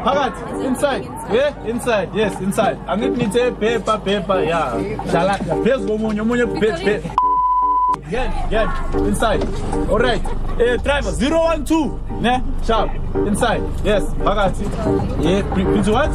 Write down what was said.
phakathi, inside. Yeah, inside. Yes, inside. Angithi paper, yeah. Shala, phezulu komunye phezulu. Get inside. All right. Driver 012. Ne? Sharp. Inside. Yes, phakathi. Yeah, into what?